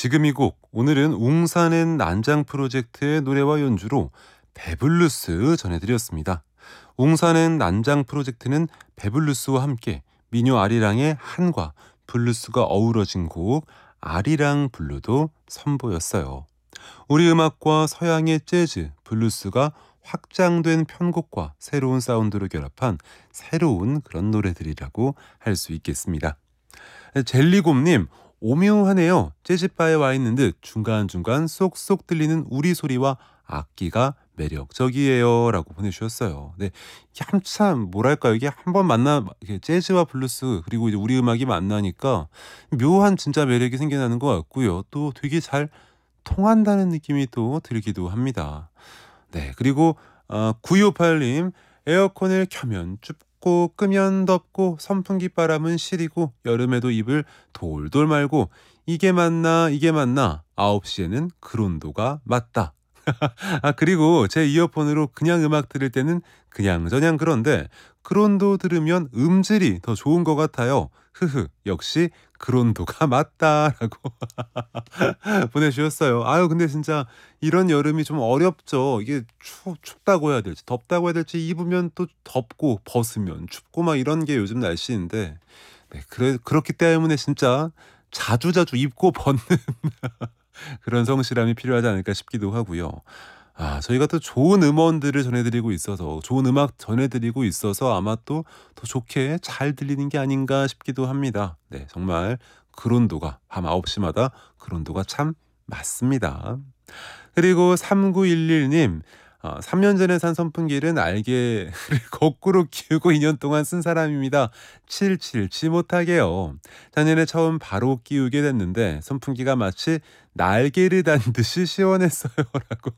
지금 이 곡, 오늘은 웅산엔 난장 프로젝트의 노래와 연주로 배블루스 전해드렸습니다. 웅산엔 난장 프로젝트는 배블루스와 함께 미녀 아리랑의 한과 블루스가 어우러진 곡 아리랑 블루도 선보였어요. 우리 음악과 서양의 재즈, 블루스가 확장된 편곡과 새로운 사운드로 결합한 새로운 그런 노래들이라고 할 수 있겠습니다. 젤리곰님, 오묘하네요. 재즈바에 와 있는 듯 중간중간 쏙쏙 들리는 우리 소리와 악기가 매력적이에요. 라고 보내주셨어요. 네, 이게 한참 뭐랄까요. 이게 한번 이게 재즈와 블루스 그리고 이제 우리 음악이 만나니까 묘한 진짜 매력이 생겨나는 것 같고요. 또 되게 잘 통한다는 느낌이 또 들기도 합니다. 네, 그리고 9258님, 에어컨을 켜면 춥고 끄면 덥고 선풍기 바람은 시리고 여름에도 입을 돌돌 말고 이게 맞나 이게 맞나 9시에는 그론도가 맞다. 그리고 제 이어폰으로 그냥 음악 들을 때는 그냥저냥 그런데 그론도 들으면 음질이 더 좋은 것 같아요. 흐흐, 역시 그론도가 맞다라고 보내주셨어요. 아유, 근데 진짜 이런 여름이 좀 어렵죠. 이게 춥다고 해야 될지 덥다고 해야 될지, 입으면 또 덥고 벗으면 춥고 막 이런 게 요즘 날씨인데, 네, 그렇기 때문에 진짜 자주자주 입고 벗는 그런 성실함이 필요하지 않을까 싶기도 하고요. 저희가 또 좋은 음원들을 전해드리고 있어서, 좋은 음악 전해드리고 있어서 아마 또 더 좋게 잘 들리는 게 아닌가 싶기도 합니다. 네, 정말 그론도가 밤 9시마다 그론도가 참 맞습니다. 그리고 3911님, 3년 전에 산 선풍기를 날개를 거꾸로 끼우고 2년 동안 쓴 사람입니다. 칠칠치 못하게요. 작년에 처음 바로 끼우게 됐는데 선풍기가 마치 날개를 단 듯이 시원했어요. 라고.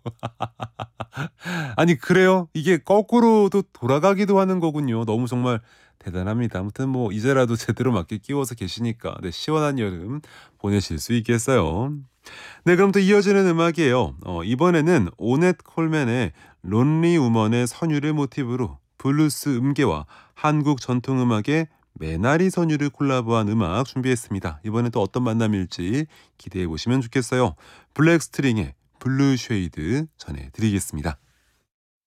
아니, 그래요? 이게 거꾸로도 돌아가기도 하는 거군요. 너무 정말 대단합니다. 아무튼 뭐 이제라도 제대로 맞게 끼워서 계시니까 네, 시원한 여름 보내실 수 있겠어요. 네, 그럼 또 이어지는 음악이에요. 이번에는 오넷 콜맨의 론리 우먼의 선율을 모티브로 블루스 음계와 한국 전통음악의 메나리 선율을 콜라보한 음악 준비했습니다. 이번엔 또 어떤 만남일지 기대해 보시면 좋겠어요. 블랙스트링의 블루 쉐이드 전해드리겠습니다.